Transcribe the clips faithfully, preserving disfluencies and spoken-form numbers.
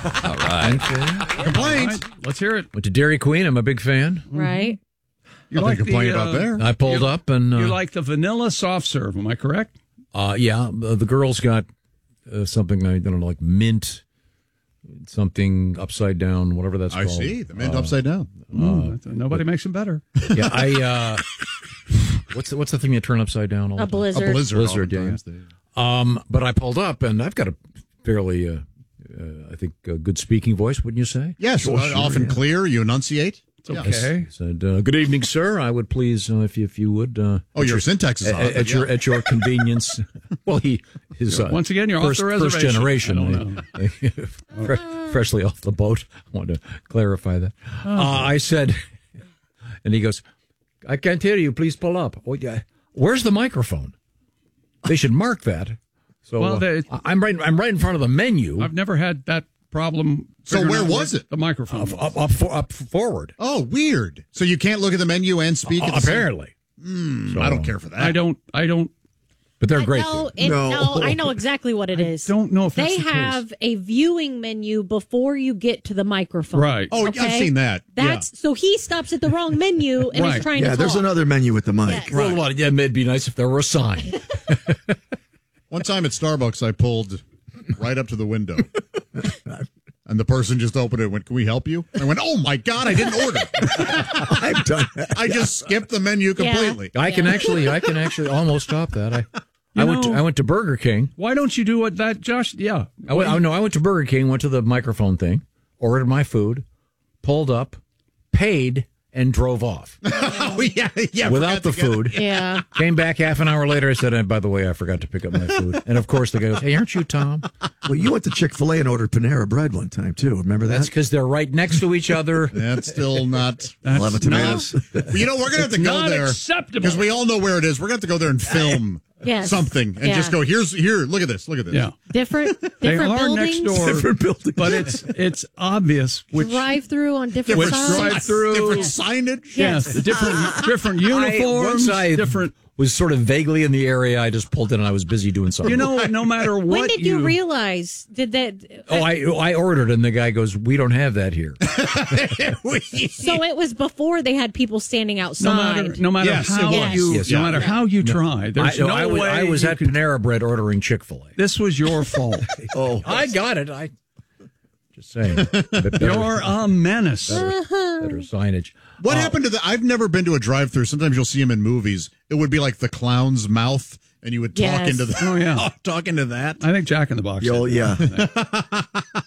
All right. Complaints. Right, let's hear it. Went to Dairy Queen. I'm a big fan. Right. You Nothing to complain the, about uh, there. I pulled you- up and uh, You like the vanilla soft serve, am I correct? uh, yeah, the, the girls got uh, something I don't know, like mint, something upside down, whatever that's I called. see. The mint upside down. Mm, nobody makes them better. Yeah, I. Uh, what's the, what's the thing you turn upside down? All A the time? blizzard. A blizzard. Blizzard, yeah, oftentimes they- Um, but I pulled up and I've got a fairly, uh, uh, I think, a good speaking voice. Wouldn't you say? Yes, uh, often clear. You enunciate. It's okay. I said, uh, "Good evening, sir. I would please, uh, if you, if you would." Uh, Oh, at your syntax is at, odd, at but your yeah. at your convenience. Well, he is uh, Once again, you're first, off the first reservation. generation, I don't uh, fre- freshly off the boat. I want to clarify that. Uh, I said, and he goes, "I can't hear you. Please pull up." Oh, yeah. Where's the microphone? They should mark that. So Well, uh, they- I'm right. I'm right in front of the menu. I've never had that problem. So figuring where out was where it? The microphone. Up, was. up, up, for, up forward. Oh, weird. So you can't look at the menu and speak. Uh, at the same- apparently, Hmm, I don't care for that. I don't. I don't. but they're great. No, there. it, No. no. I know exactly what it is. Don't know if that's They the case. have a viewing menu before you get to the microphone. Right. Oh, Okay? I've seen that. That's so he stops at the wrong menu and Right. is trying Yeah, to there's talk. another menu with the mic. Yes. Well, well, yeah, it'd be nice if there were a sign. One time at Starbucks, I pulled right up to the window. And the person just opened it and went, "Can we help you?" I went, "Oh, my God, I didn't order." I've done that. I just skipped the menu completely. I can Yeah. actually, I can actually almost stop that. I, I You went, to, know- I went to Burger King. Why don't you do what that Josh? Yeah. I went, oh, no, I went to Burger King, went to the microphone thing, ordered my food, pulled up, paid, and drove off Oh, yeah, yeah. without the forgot to get it. food. Yeah. Came back half an hour later. I said, and by the way, I forgot to pick up my food. And of course, the guy goes, "Hey, aren't you Tom?" Well, you went to Chick-fil-A and ordered Panera Bread one time, too. Remember That's that? because they're right next to each other. That's still not. eleven tomatoes. You know, we're going to have to go not there. acceptable. Because we all know where it is. We're going to have to go there and film Yes. something and Yeah. just go, here's, here, look at this, look at this. Yeah. Different different They are buildings. next door, Different buildings. but it's it's obvious which Drive through on different Different sides. drive through. Different signage. yes, the different different uniforms, Once I different. was sort of vaguely in the area, I just pulled in and I was busy doing something. You know, no matter what. When did you, realize? Did that? Oh, I I ordered, and the guy goes, "We don't have that here." So it was before they had people standing no outside. matter no matter Yes, how it was. you Yes, no yeah. matter how you try, there's I, no I was, way I was you at could- Panera Bread ordering Chick-fil-A. This was your fault. Oh, I got it. I just saying. Better, You're a menace. better signage. What Uh, happened to the? I've never been to a drive-through. Sometimes you'll see them in movies. It would be like the clown's mouth, and you would talk Yes. into the. Oh, yeah. talk into that. I think Jack in the Box. yo, did. yeah.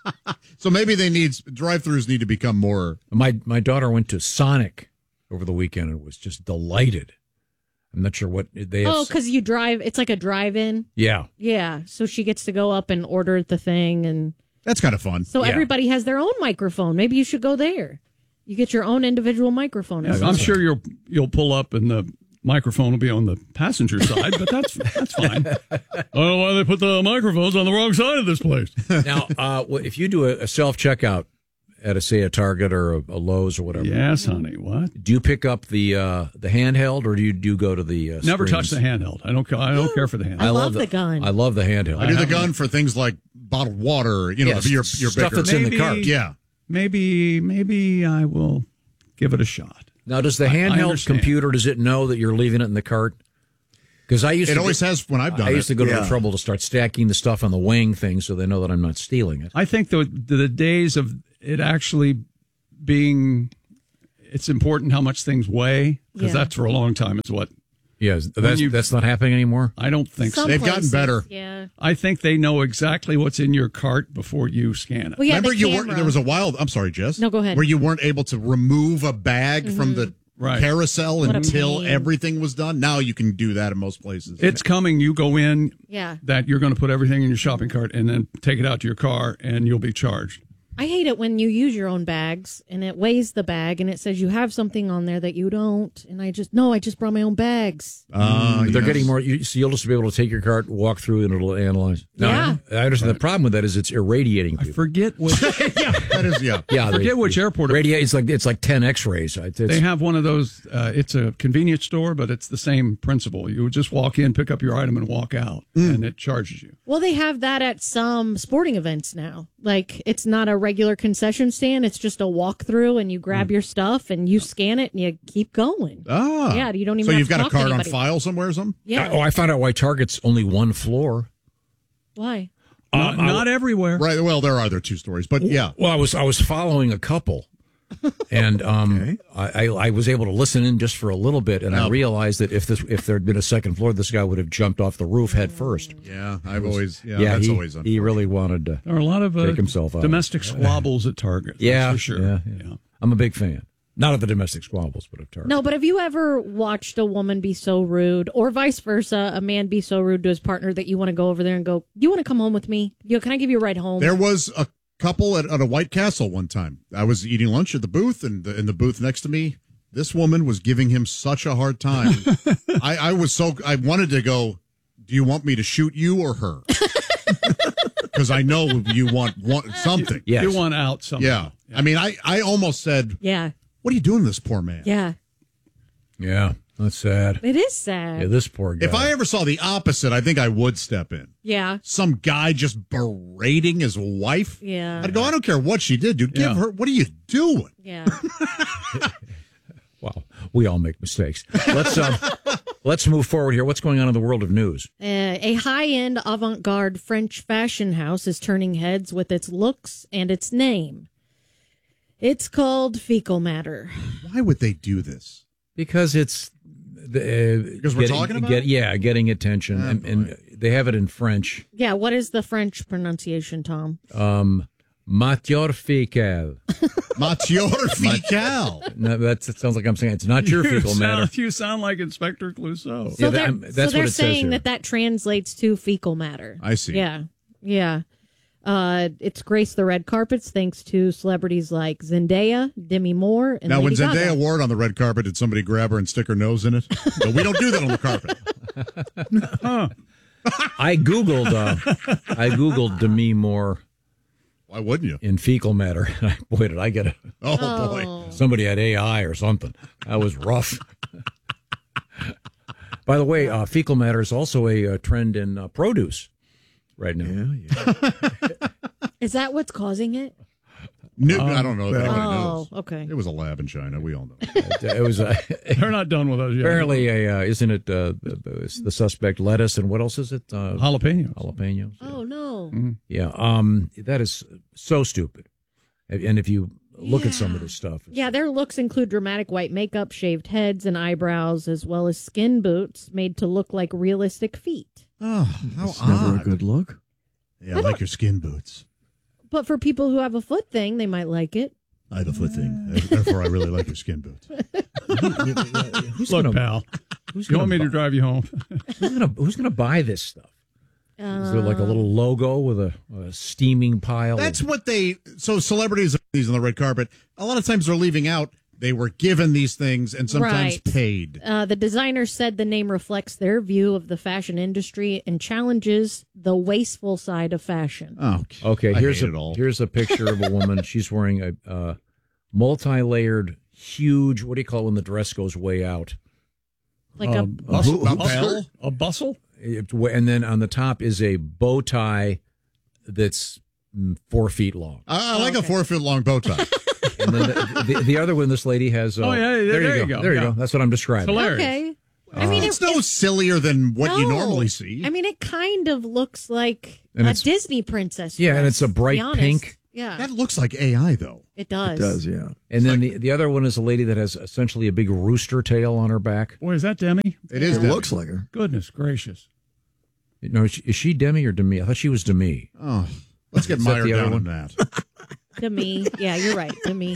So maybe they need drive-throughs need to become more. My my daughter went to Sonic over the weekend and was just delighted. I'm not sure what they have. Oh, because you drive. It's like a drive-in. yeah. Yeah. So she gets to go up and order the thing, and That's kind of fun. so Yeah. everybody has their own microphone. Maybe you should go there. You get your own individual microphone. Yeah, I'm sure you'll you'll pull up and the microphone will be on the passenger side, but that's that's fine. I don't know why they put the microphones on the wrong side of this place. Now, uh, if you do a, a self checkout at a say a Target or a, a Lowe's or whatever, Yes, honey. What? do you pick up the uh, the handheld or do you do you go to the uh, Never touch screens? the handheld. I don't. ca- I don't care for the handheld. I love the gun. I love the handheld. I do the gun for things like bottled water. You know, Yes, your your stuff bigger. that's in the Maybe- cart. Yeah. Maybe maybe I will give it a shot. Now, does the I handheld understand. computer, does it know that you're leaving it in the cart? Because I used It to always get- has when I've done I used it. to go to Yeah. the trouble to start stacking the stuff on the wing thing so they know that I'm not stealing it. I think the the days of it actually being it's important how much things weigh because Yeah. that's for a long time is what Yes, that's, you- that's not happening anymore. I don't think so. Some They've gotten places, better. Yeah. I think they know exactly what's in your cart before you scan it. Well, yeah. Remember, the you camera. weren't. There was a wild. I'm sorry, Jess. No, go ahead. Where you weren't able to remove a bag from the Right. carousel What a until pain. everything was done. Now you can do that in most places. It's coming. You go in Yeah. that you're going to put everything in your shopping cart and then take it out to your car and you'll be charged. I hate it when you use your own bags and it weighs the bag and it says you have something on there that you don't. And I just, no, I just brought my own bags. Uh, They're yes. getting more. You, so you'll just be able to take your cart, walk through, and it'll analyze. Now, Yeah. I understand the problem with that is it's irradiating I people. forget what That is, yeah. yeah, forget they- which airport it- Radiate. It's like it's like ten X-rays. It's, they have one of those. Uh, it's a convenience store, but it's the same principle. You would just walk in, pick up your item, and walk out, and it charges you. Well, they have that at some sporting events now. Like, it's not a regular concession stand. It's just a walkthrough, and you grab mm. your stuff and you scan it and you keep going. Ah, yeah. You don't even. So have you've to got talk a card to on anybody. file somewhere or something? Yeah. I, oh, I found out why Target's only one floor. Why? Not, Uh, not I, everywhere. Right. Well, there are there two stories, but yeah. Well, I was I was following a couple, and um, Okay. I, I I was able to listen in just for a little bit, and I Oh. realized that if this if there had been a second floor, this guy would have jumped off the roof head first. Yeah, I've always yeah, Yeah, that's he, always he unfortunate. really wanted to. There are a lot of uh, Take himself out. domestic squabbles at Target. That's Yeah, for sure. yeah, yeah. I'm a big fan. Not of the domestic squabbles, but of Target. No, but have you ever watched a woman be so rude, or vice versa, a man be so rude to his partner that you want to go over there and go, "You want to come home with me? You can I give you a ride home?" There was a couple at, at a White Castle one time. I was eating lunch at the booth, and the, in the booth next to me, this woman was giving him such a hard time. I, I was so I wanted to go. Do you want me to shoot you or her? Because I know you want, want something. Yes. You want out something. Yeah. I mean, I, I almost said, yeah, "What are you doing to this poor man?" yeah, Yeah, that's sad. it is sad. Yeah, this poor guy. If I ever saw the opposite, I think I would step in. yeah, Some guy just berating his wife. yeah, I'd go, I don't care what she did, dude. Give Yeah. her. What are you doing? yeah. Wow, we all make mistakes. Let's um, let's move forward here. What's going on in the world of news? Uh, a high-end avant-garde French fashion house is turning heads with its looks and its name. It's called Fecal Matter. Why would they do this? Because it's the, uh, Because we're getting- talking about get, it? yeah, getting attention, Oh, and, and they have it in French. Yeah, what is the French pronunciation, Tom? Um, matière fécale. Matière fécale. No, that's, it sounds like I'm saying it's not your You fecal matter. sound, you sound like Inspector Clouseau. Yeah, So that- they're, I'm- that's so what they're it says saying here. that that translates to fecal matter. I see. Yeah, yeah. Uh, it's graced the red carpets thanks to celebrities like Zendaya, Demi Moore, and Now, when Lady Zendaya Gaga. wore it on the red carpet, did somebody grab her and stick her nose in it? But we don't do that on the carpet. I googled, uh, I googled Demi Moore Why wouldn't you? in fecal matter. Boy, did I get a Oh, Oh. boy. somebody had A I or something. That was rough. By the way, uh, fecal matter is also a, uh trend in uh, produce right now. Yeah, yeah. Is that what's causing it? New, I don't know if anybody Oh, knows. okay. It was a lab in China. We all know. It, it was uh, They're not done with those yet. apparently a uh, isn't it uh, the, the suspect lettuce and what else is it? Uh, Jalapenos. jalapenos. Oh no. Yeah, um, that is so stupid. And if you look at some of Yeah. this stuff, Yeah, their looks include dramatic white makeup, shaved heads and eyebrows, as well as skin boots made to look like realistic feet. Oh, how It's never a odd. good look. Yeah, I like your skin boots. But for people who have a foot thing, they might like it. I have a foot thing. Therefore, I really like your skin boots. who's Look, gonna, pal, who's you gonna want me to bu- drive you home? Who's gonna who's gonna buy this stuff? Is there like a little logo with a, a steaming pile? That's of, what they. So celebrities, these on the red carpet. A lot of times they're leaving out. They were given these things and sometimes Right. paid. Uh, the designer said the name reflects their view of the fashion industry and challenges the wasteful side of fashion. Oh, okay. I Here's hate a it all. here's a picture of a woman. She's wearing a uh, multi-layered, huge. What do you call it when the dress goes way out? Like a a bustle, a a bustle, bell? a bustle. It- and then on the top is a bow that's mm, four feet long. I, I like Okay. a four foot long bow tie. And then the, the, the other one, this lady has. Uh, Oh, yeah, there, there you you go. go. There you Yeah. go. That's what I'm describing. Hilarious. okay. I mean, It's it, no it- sillier than what you no. normally see. I mean, it kind of looks like And a it's- Disney princess. Yeah, and dress, it's a to be bright honest. pink. Yeah, that looks like A I, though. it does. It does, yeah. And then the, the other one is a lady that has essentially a big rooster tail on her back. Boy, is that Demi? It is. It Demi. looks like her. Goodness gracious. No, is she, is she Demi or Demi? I thought she was Demi. Oh, let's get Is that mired the other down one? in that. To me, yeah, you're right. To me,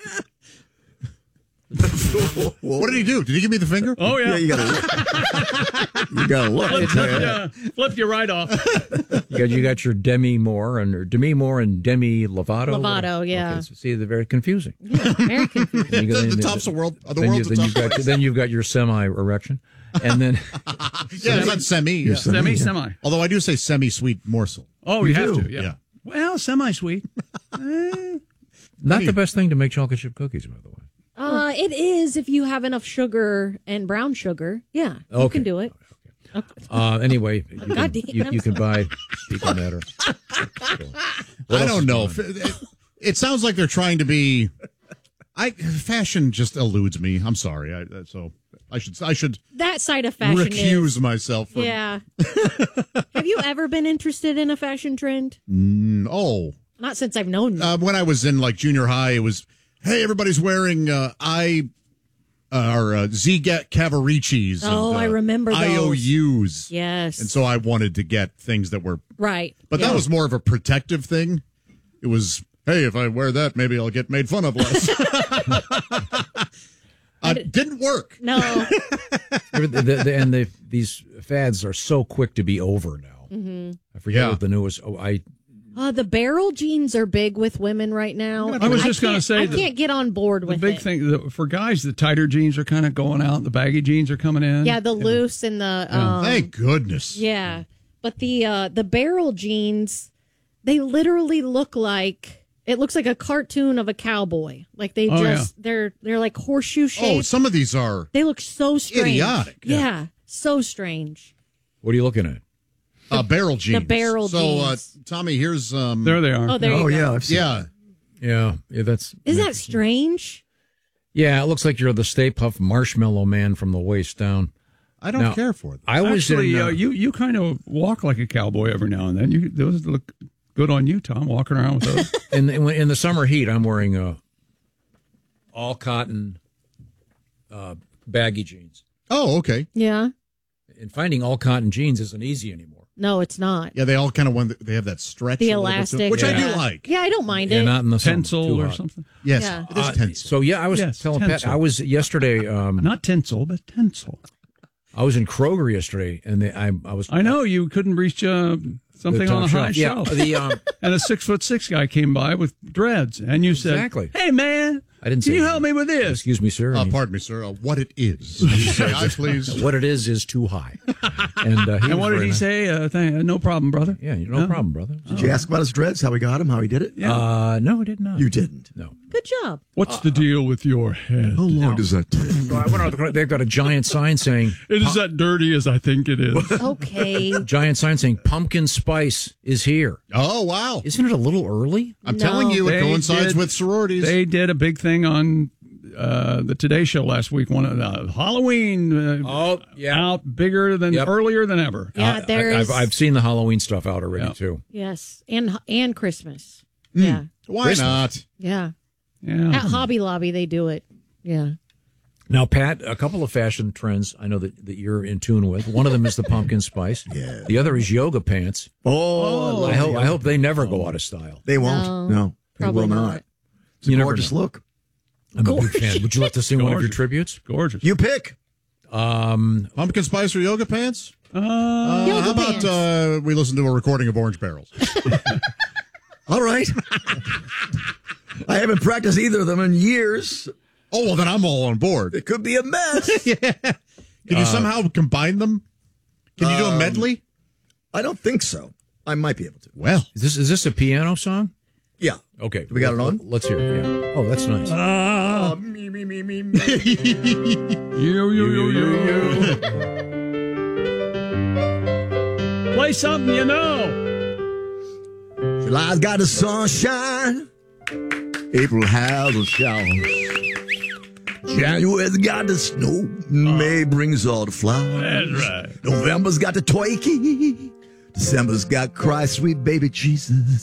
What did he do? Did he give me the finger? Oh yeah, Yeah, you gotta look. You gotta look. flipped, yeah, flipped you right off. You got, you got your Demi Moore and or Demi Moore and Demi Lovato. Lovato, yeah. Okay, so see, they're very confusing. very confusing. Then you the, then- the top's the world. The then you, world's a then you've tough got place. then you've got your semi erection, and then Yeah, it's not semi. Yeah. Semi, semi. Although I do say semi-sweet morsel. Oh, you, You have do. to. Yeah. Yeah. Well, semi sweet. not the best thing to make chocolate chip cookies, by the way. Uh, it is if you have enough sugar and brown sugar. Yeah, you Okay. can do it. Uh, anyway, you can, God damn. you, you can buy fecal matter. I don't know. If- it sounds like they're trying to be. I fashion just eludes me. I'm sorry. I, so I should I should That side of fashion recuse is, myself from. yeah. Have you ever been interested in a fashion trend? Mm, oh, Not since I've known you. uh, when I was in like junior high, it was hey, everybody's wearing uh, I uh, or uh, Z-Get Cavaricis. Oh, and, uh, I remember those. I O Us. Yes. And so I wanted to get things that were, right. but Yeah. that was more of a protective thing. It was, hey, if I wear that, maybe I'll get made fun of less. uh, didn't work. No. The- the- the- and the, these fads are so quick to be over now. Mm-hmm. I forget Yeah. what the newest. Oh, I Uh, the barrel jeans are big with women right now. I was just can't- gonna say I the- can't get on board The with big it. thing the, for guys, the tighter jeans are kind of going out. The baggy jeans are coming in. Yeah, the loose and the um, Thank goodness. yeah, but the uh, the barrel jeans, they literally look like it looks like a cartoon of a cowboy. Like they Oh, just they're they're like horseshoe Oh, shaped. some of these are They look so strange. idiotic. Yeah, so strange. what are you looking at? uh, barrel jeans. barrel so, jeans. uh, Tommy, here's um. There they are. Oh, there Oh, you go. yeah. I've seen yeah. Yeah, yeah, that's Isn't that strange? yeah. It looks like you're the Stay Puft Marshmallow Man from the waist down. I don't Now, care for them. I was Actually, in. uh, Uh, you you kind of walk like a cowboy every now and then. You those look good on you, Tom. Walking around with those. in, in in the summer heat, I'm wearing uh, all cotton uh, baggy jeans. Oh, okay. Yeah. And finding all cotton jeans isn't easy anymore. No, it's not. Yeah, they all kind of want. They have that stretch. The a little bit to elastic, them, which I do yeah. like. Yeah, I don't mind Yeah, it. not in the summer. Tinsel Too or hot. something. Yes, Yeah. it is Uh, tense. So yeah, I was Yes, telling Pat. tinsel. I was yesterday. Um, Not tinsel, but tinsel. I was in Kroger yesterday, and they, I I was. I know you couldn't reach uh, the something top on a high Yeah, shelf. the um, And a six foot six guy came by with dreads, and you said, Exactly. "Hey, man, I didn't Can say you that. help me with this?" Excuse me, sir. Uh, And he- pardon me, sir. Uh, what it is? You say, I please. what it is is too high. And, uh, he And was what did very he nice. say? Uh, th- no problem, brother. Yeah, no Huh? problem, brother. Did you ask about his dreads, how he got him, how he did it? Yeah. Uh, no, I did not. You didn't. No. Good job. What's the deal with your head? How long does that take? So I went out. The, they've got a giant sign saying, It is that dirty as I think it is. Okay. giant sign saying, pumpkin spice is here. Oh, wow. Isn't it a little early? I'm No. telling you, it They coincides did- with sororities. They did a big thing on uh, the Today Show last week. One of uh, Halloween. Uh, Oh, yeah. out bigger than Yep. earlier than ever. Yeah, Uh, there I, is. I've, I've seen the Halloween stuff out already, Yeah. too. Yes, and and Christmas. Hmm. Yeah, Why Christmas. not? yeah. Yeah. At Hobby Lobby, they do it. Yeah. Now, Pat, a couple of fashion trends I know that, that you're in tune with. One of them is the pumpkin spice. Yeah. The other is yoga pants. Oh, I hope I hope they never go out of style. they won't. No, No, they probably will not. not. It's a You never gorgeous know. look. I'm a big fan. Would you like to sing one of your Gorgeous. tributes? Gorgeous. You pick. Um, Pumpkin spice or yoga pants? Uh, Uh, Yoga how about pants. uh, we listen to a recording of Orange Barrels? All right. I haven't practiced either of them in years. Oh, well, then I'm all on board. It could be a mess. Can you somehow combine them? Can you do a medley? I don't think so. I might be able to. Well, is this is this a piano song? Yeah. Okay, We got it on? Let's hear it. Yeah. Oh, that's nice. Ah, me, me, me, me, me. you, you, you, you, you. Play something you know. July's got the sunshine. April has a shower. January's got the snow. May brings all the flowers. That's right. November's got the turkey. December's got Christ, sweet baby Jesus.